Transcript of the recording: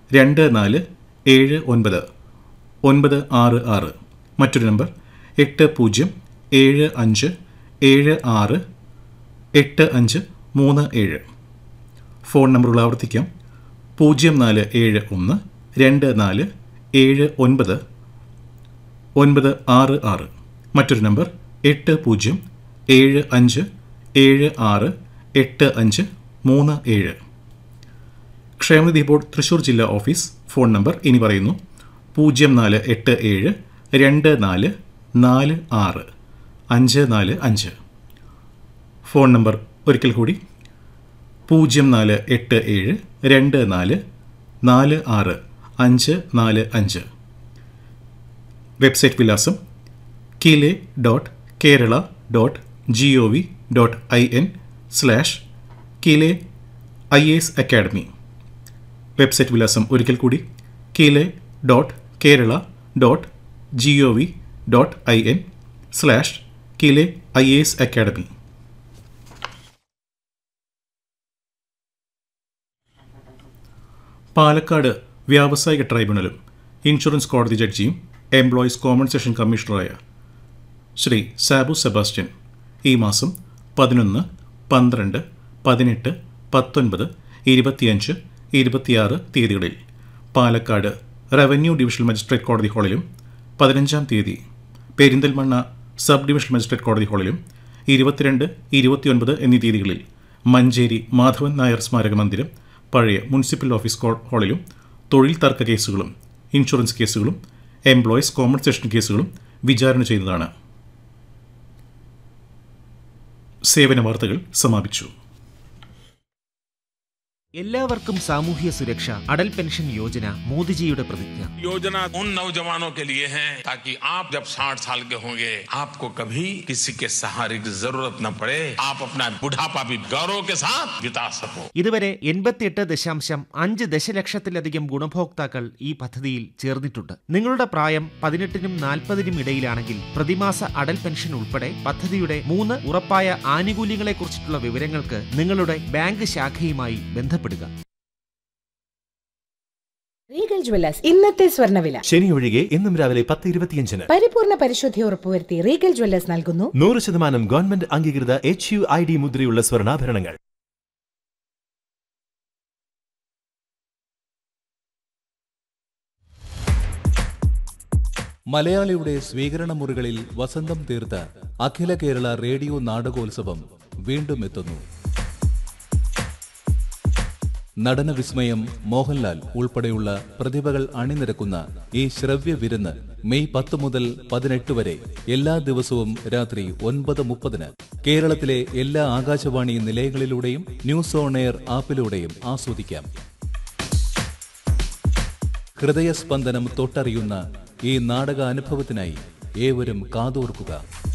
247966. മറ്റൊരു number 8075768537. Phone നമ്പറുകൾ ആവർത്തിക്കാം. 0471247966. മറ്റൊരു നമ്പർ 8075768537. ക്ഷേമനിധി ബോർഡ് തൃശൂർ ജില്ലാ ഓഫീസ് ഫോൺ നമ്പർ ഇനി പറയുന്നു: 0487244655. ഫോൺ നമ്പർ ഒരിക്കൽ കൂടി: 0487244655. വെബ്സൈറ്റ് വിലാസം kile.kerala.gov.in/kile-IAS Academy. വെബ്സൈറ്റ് വിലാസം ഒരിക്കൽ കൂടി: kile.kerala.gov.in/kile-IAS Academy. പാലക്കാട് വ്യാവസായിക ട്രൈബ്യൂണലും ഇൻഷുറൻസ് കോടതി ജഡ്ജിയും employees compensation കമ്മീഷണറായ Shri Sabu Sebastian ഈ മാസം 11, 12, 18, 19, 25, 26 തീയതികളിൽ പാലക്കാട് റവന്യൂ ഡിവിഷണൽ മജിസ്ട്രേറ്റ് കോടതി ഹാളിലും 15-ാം തീയതി പെരിന്തൽമണ്ണ സബ് ഡിവിഷണൽ മജിസ്ട്രേറ്റ് കോടതി ഹാളിലും 22, 29 എന്നീ തീയതികളിൽ മഞ്ചേരി മാധവൻ നായർ സ്മാരക മന്ദിരം പഴയ മുനിസിപ്പൽ ഓഫീസ് ഹാളിലും തൊഴിൽ തർക്ക കേസുകളും ഇൻഷുറൻസ് കേസുകളും എംപ്ലോയീസ് കോമ്പൻസേഷൻ കേസുകളും വിചാരണ ചെയ്യുന്നതാണ്. സേവന വാർത്തകൾ സമാപിച്ചു. എല്ലാവർക്കും സാമൂഹ്യ സുരക്ഷ. അടൽ പെൻഷൻ യോജന മോദിജിയുടെ പ്രതിജ്ഞ. योजना उन नौजवानों के लिए है ताकि आप जब 60 साल के होंगे आपको कभी किसी के सहारे की जरूरत न पड़े. आप अपना बुढ़ापा भी गौरव के साथ बिता सको. ഇതുവരെ 88.5 ദശലക്ഷത്തിലധികം ഗുണഭോക്താക്കൾ ഈ പദ്ധതിയിൽ ചേർന്നിട്ടുണ്ട്. നിങ്ങളുടെ പ്രായം 18-നും 40-നും ഇടയിലാണെങ്കിൽ പ്രതിമാസ അടൽ പെൻഷൻ ഉൾപ്പെടെ പദ്ധതിയുടെ 3 ഉറപ്പായ ആനുകൂല്യങ്ങളെക്കുറിച്ചിട്ടുള്ള വിവരങ്ങൾക്ക് നിങ്ങളുടെ ബാങ്ക് ശാഖയുമായി ബന്ധപ്പെടുക. റീഗൽ ജ്വല്ലേഴ്സ് ഇന്നത്തെ സ്വർണ്ണവില. ശനി ഒഴികെ ഇന്നും രാവിലെ 10:25. പരിപൂർണ പരിശുദ്ധി ഉറപ്പുവരുത്തി റീഗൽ ജ്വല്ലേഴ്സ് നൽകുന്നു 100% ഗവൺമെന്റ് അംഗീകൃത HUID മുദ്രയുള്ള സ്വർണ്ണാഭരണങ്ങൾ. മലയാളിയുടെ സ്വീകരണ മുറികളിൽ വസന്തം തീർത്ത അഖില കേരള റേഡിയോ നാടകോത്സവം വീണ്ടും എത്തുന്നു. നടന വിസ്മയം മോഹൻലാൽ ഉൾപ്പെടെയുള്ള പ്രതിഭകൾ അണിനിരക്കുന്ന ഈ ശ്രവ്യ വിരുന്ന് മെയ് 10 മുതൽ 18 വരെ എല്ലാ ദിവസവും രാത്രി 9:30 കേരളത്തിലെ എല്ലാ ആകാശവാണി നിലയങ്ങളിലൂടെയും ന്യൂസ് ഓൺ എയർ ആപ്പിലൂടെയും ആസ്വദിക്കാം. ഹൃദയസ്പന്ദനം തൊട്ടറിയുന്ന ഈ നാടക അനുഭവത്തിനായി ഏവരും കാതോർക്കുക.